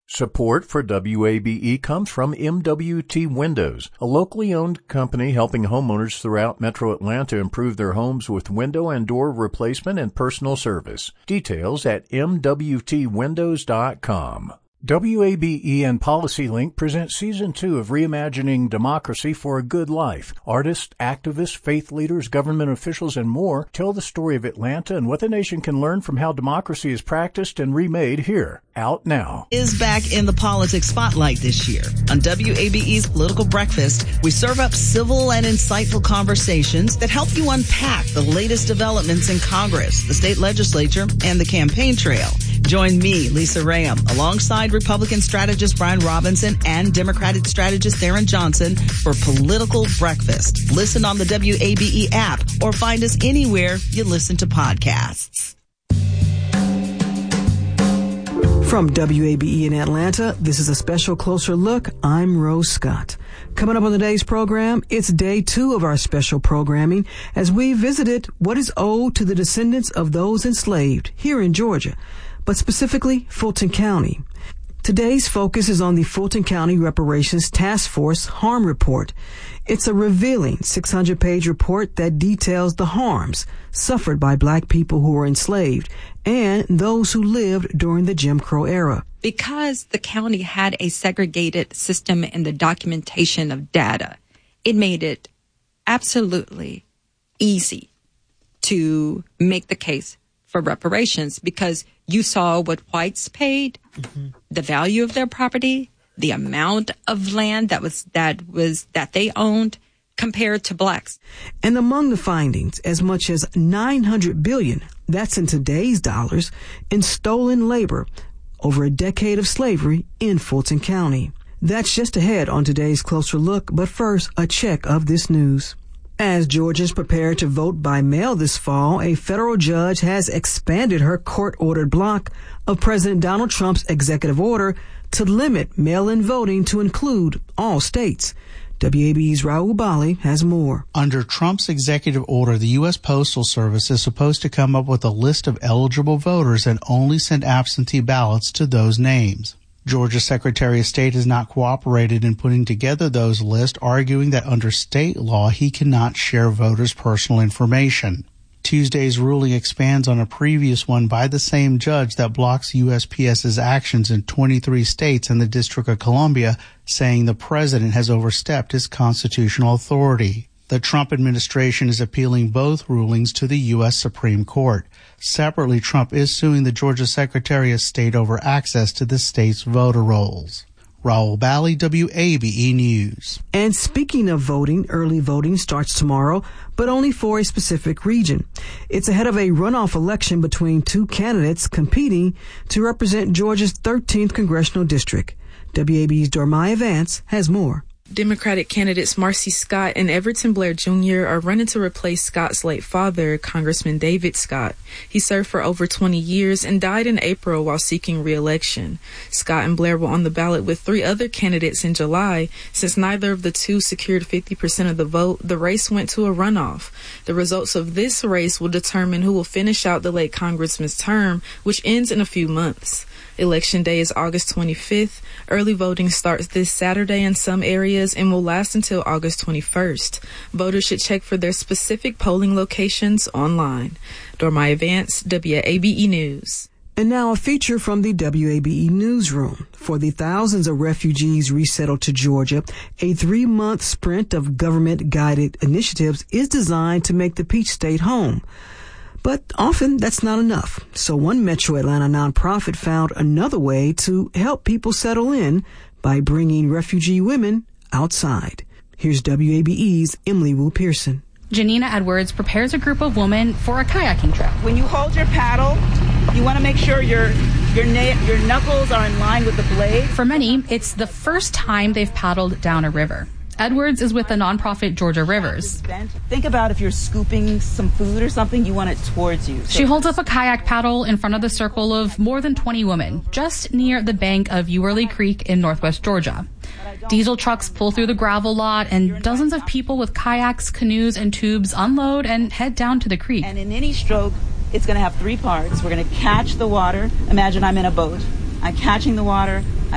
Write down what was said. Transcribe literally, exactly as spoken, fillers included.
Support for W A B E comes from M W T Windows, a locally owned company helping homeowners throughout Metro Atlanta improve their homes with window and door replacement and personal service. Details at M W T windows dot com. W A B E and PolicyLink present Season two of Reimagining Democracy for a Good Life. Artists, activists, faith leaders, government officials, and more tell the story of Atlanta and what the nation can learn from how democracy is practiced and remade here. Out now. Is back in the politics spotlight this year. On W A B E's Political Breakfast, we serve up civil and insightful conversations that help you unpack the latest developments in Congress, the state legislature, and the campaign trail. Join me, Lisa Ram, alongside Republican strategist Brian Robinson and Democratic strategist Theron Johnson for Political Breakfast. Listen on the W A B E app or find us anywhere you listen to podcasts. From W A B E in Atlanta, this is a special closer look. I'm Rose Scott. Coming up on today's program, it's day two of our special programming as we visited what is owed to the descendants of those enslaved here in Georgia, but specifically Fulton County. Today's focus is on the Fulton County Reparations Task Force Harm Report. It's a revealing six hundred page report that details the harms suffered by black people who were enslaved and those who lived during the Jim Crow era. Because the county had a segregated system in the documentation of data, it made it absolutely easy to make the case for reparations because you saw what whites paid, mm-hmm. the value of their property, the amount of land that was that was that they owned compared to blacks. And among the findings, as much as nine hundred billion dollars, that's in today's dollars, in stolen labor over a decade of slavery in Fulton County. That's just ahead on today's Closer Look, but first, a check of this news. As Georgians prepare to vote by mail this fall, a federal judge has expanded her court-ordered block of President Donald Trump's executive order to limit mail-in voting to include all states. W A B E's Raul Bali has more. Under Trump's executive order, the U S Postal Service is supposed to come up with a list of eligible voters and only send absentee ballots to those names. Georgia Secretary of State has not cooperated in putting together those lists, arguing that under state law, he cannot share voters' personal information. Tuesday's ruling expands on a previous one by the same judge that blocks U S P S's actions in twenty-three states and the District of Columbia, saying the president has overstepped his constitutional authority. The Trump administration is appealing both rulings to the U S Supreme Court. Separately, Trump is suing the Georgia Secretary of State over access to the state's voter rolls. Raul Bali, W A B E News. And speaking of voting, early voting starts tomorrow, but only for a specific region. It's ahead of a runoff election between two candidates competing to represent Georgia's thirteenth congressional district. W A B E's Dormaya Vance has more. Democratic candidates Marcy Scott and Everton Blair Junior are running to replace Scott's late father, Congressman David Scott. He served for over twenty years and died in April while seeking re-election. Scott and Blair were on the ballot with three other candidates in July. Since neither of the two secured fifty percent of the vote, the race went to a runoff. The results of this race will determine who will finish out the late congressman's term, which ends in a few months. Election Day is August twenty-fifth. Early voting starts this Saturday in some areas and will last until August twenty-first. Voters should check for their specific polling locations online. Dormaya Vance, W A B E News. And now a feature from the W A B E newsroom. For the thousands of refugees resettled to Georgia, a three-month sprint of government-guided initiatives is designed to make the Peach State home. But often that's not enough. So one Metro Atlanta nonprofit found another way to help people settle in by bringing refugee women outside. Here's W A B E's Emily Wu Pearson. Janina Edwards prepares a group of women for a kayaking trip. When you hold your paddle, you want to make sure your your na- your knuckles are in line with the blade. For many, it's the first time they've paddled down a river. Edwards is with the nonprofit Georgia Rivers. Think about if you're scooping some food or something, you want it towards you. So she holds up a kayak paddle in front of the circle of more than twenty women, just near the bank of Ewerly Creek in northwest Georgia. Diesel trucks pull through the gravel lot, and dozens of people with kayaks, canoes, and tubes unload and head down to the creek. And in any stroke, it's going to have three parts. We're going to catch the water. Imagine I'm in a boat. I'm catching the water.